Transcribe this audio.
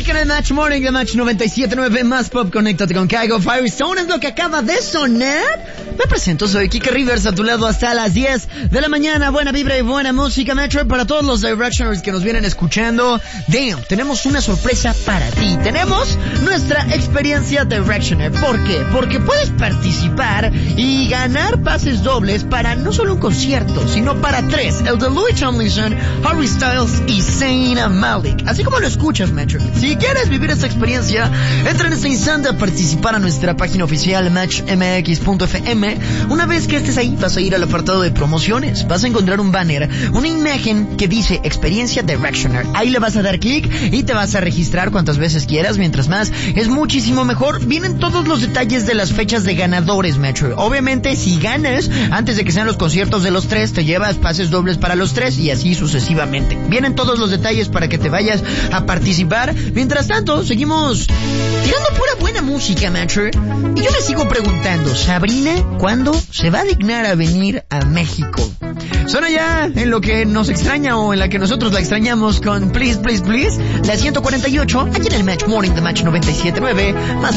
música en el Match Morning de Match 97.9 más pop. Conéctate con Kaigo. Firestone es lo que acaba de sonar. Me presento, soy Kike Rivers, a tu lado hasta las 10 de la mañana. Buena vibra y buena música, Metro, para todos los Directioners que nos vienen escuchando. Damn, tenemos una sorpresa para ti. Tenemos nuestra experiencia Directioner. ¿Por qué? Porque puedes participar y ganar pases dobles para no solo un concierto, sino para 3. El de Louis Tomlinson, Harry Styles y Zayn Malik. Así como lo escuchas, Metro. Si quieres vivir esta experiencia, entra en este instante a participar a nuestra página oficial matchmx.fm. Una vez que estés ahí, vas a ir al apartado de promociones. Vas a encontrar un banner, una imagen que dice Experiencia Directioner. Ahí le vas a dar clic y te vas a registrar cuantas veces quieras. Mientras más, es muchísimo mejor. Vienen todos los detalles de las fechas de ganadores, Metro. Obviamente, si ganas, antes de que sean los conciertos de los 3, te llevas pases dobles para los 3 y así sucesivamente. Vienen todos los detalles para que te vayas a participar. Mientras tanto, seguimos tirando pura buena música, Metro. Y yo me sigo preguntando, ¿Sabrina cuándo se va a dignar a venir a México? Suena ya en lo que nos extraña o en la que nosotros la extrañamos con Please, Please, Please, la 148, aquí en el Match Morning de Match 97.9, más